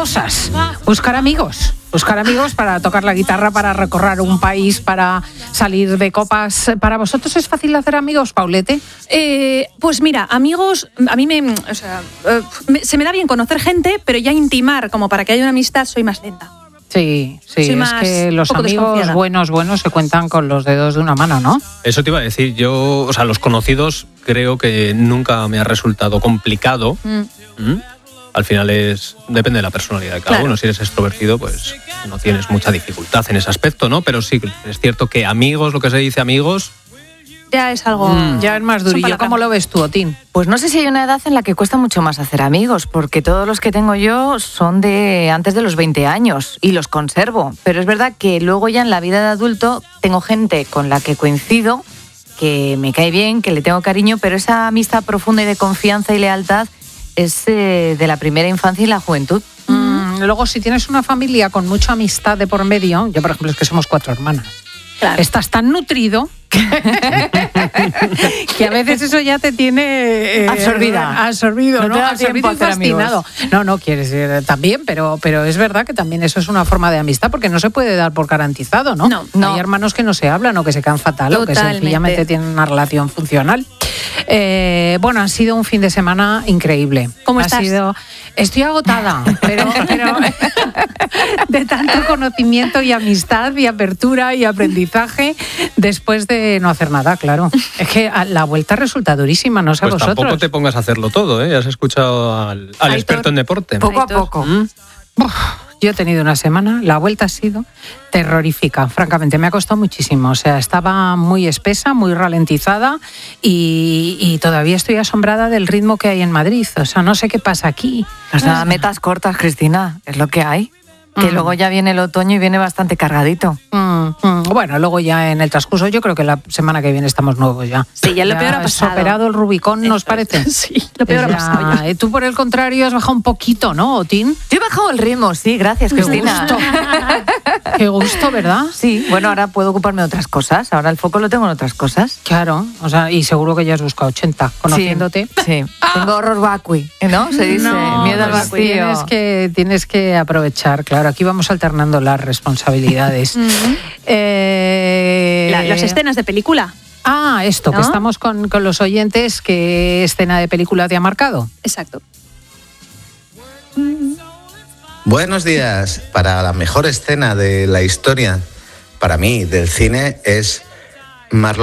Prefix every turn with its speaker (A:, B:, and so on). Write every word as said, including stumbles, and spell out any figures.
A: cosas. Buscar amigos. Buscar amigos para tocar la guitarra, para recorrer un país, para salir de copas. ¿Para vosotros es fácil hacer amigos, Paulete?
B: Eh, pues mira, amigos, a mí me, o sea, eh, me, se me da bien conocer gente, pero ya intimar como para que haya una amistad soy más lenta.
A: Sí, sí,
B: Soy
A: es
B: más,
A: que los amigos buenos, buenos se cuentan con los dedos de una mano, ¿no?
C: Eso te iba a decir, yo, o sea, los conocidos creo que nunca me ha resultado complicado. Mm. ¿Mm? Al final es depende de la personalidad de cada
B: claro.
C: uno. Si eres extrovertido, pues no tienes mucha dificultad en ese aspecto, ¿no? Pero sí, es cierto que amigos, lo que se dice amigos...
B: Ya es algo...
A: Mm, ya es más durillo. ¿Cómo lo ves tú, Otín?
D: Pues no sé si hay una edad en la que cuesta mucho más hacer amigos, porque todos los que tengo yo son de antes de los veinte años y los conservo. Pero es verdad que luego ya en la vida de adulto tengo gente con la que coincido, que me cae bien, que le tengo cariño, pero esa amistad profunda y de confianza y lealtad es eh, de la primera infancia y la juventud.
A: Mm, luego, si tienes una familia con mucha amistad de por medio, yo por ejemplo es que somos cuatro hermanas, claro. Estás tan nutrido que a veces eso ya te tiene eh,
D: absorbida,
A: absorbido,
D: no,
A: ¿no?
D: Te da
A: absorbido y fascinado. No, no quieres ir también, pero, pero es verdad que también eso es una forma de amistad porque no se puede dar por garantizado, ¿no?
B: No, no.
A: Hay hermanos que no se hablan o que se caen fatal Totalmente. O que sencillamente tienen una relación funcional. Eh, bueno, ha sido un fin de semana increíble.
B: ¿Cómo
A: ha
B: estás?
A: Sido, estoy agotada, pero, pero de tanto conocimiento y amistad y apertura y aprendizaje después de no hacer nada, claro. Es que la vuelta resulta durísima, no sé
C: pues
A: vosotros.
C: Tampoco te pongas a hacerlo todo, ¿eh? Has escuchado al, al experto en deporte.
D: Poco a poco.
A: ¿Mm? Uf, yo he tenido una semana, la vuelta ha sido terrorífica, francamente, me ha costado muchísimo, o sea, estaba muy espesa, muy ralentizada y, y todavía estoy asombrada del ritmo que hay en Madrid, o sea, no sé qué pasa aquí.
D: O sea, metas cortas, Cristina, es lo que hay. Que mm. luego ya viene el otoño y viene bastante cargadito.
A: Mm, mm. Bueno, luego ya en el transcurso, yo creo que la semana que viene estamos nuevos ya.
B: Sí, ya lo
A: ya
B: peor ha pasado.
A: Superado el Rubicón, ¿nos parece?
B: Sí, lo peor
A: ya,
B: ha pasado ya.
A: Tú, por el contrario, has bajado un poquito, ¿no, Otín?
D: Yo he bajado el ritmo, sí, gracias,
A: Qué
D: Cristina.
A: Gusto. Qué gusto, ¿verdad?
D: Sí, bueno, ahora puedo ocuparme de otras cosas. Ahora el foco lo tengo en otras cosas.
A: Claro, o sea, y seguro que ya has buscado ochenta, conociéndote.
D: Sí, sí. Ah. Tengo horror vacui, ¿no? Se dice,
A: no,
D: miedo al vacío.
A: Tienes que, tienes que aprovechar, claro, aquí vamos alternando las responsabilidades.
B: Mm-hmm.
A: eh...
B: La, las escenas de película.
A: Ah, esto,
B: ¿no?
A: Que estamos con, con los oyentes, ¿qué escena de película te ha marcado?
B: Exacto.
E: Buenos días. Para la mejor escena de la historia, para mí, del cine, es Marlon